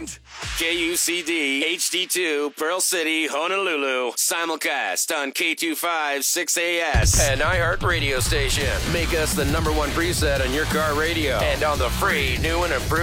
KUCD HD2 Pearl City, Honolulu. Simulcast on K25 6AS and iHeart Radio Station. Make us the #1 preset on your car radio and on the free new and improved